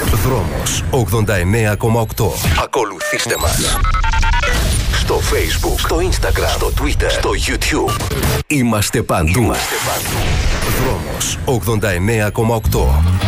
Δρόμος 89,8. Ακολουθήστε μας στο Facebook, στο Instagram, στο Twitter, στο YouTube. Είμαστε παντού. Δρόμος 89,8.